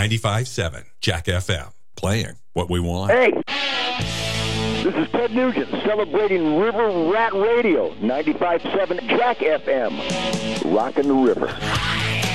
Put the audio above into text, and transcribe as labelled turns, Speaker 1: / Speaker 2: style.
Speaker 1: 95.7 Jack FM. Playing what we want.
Speaker 2: Hey, this is Ted Nugent celebrating River Rat Radio, 95.7 Jack FM. Rockin' the river.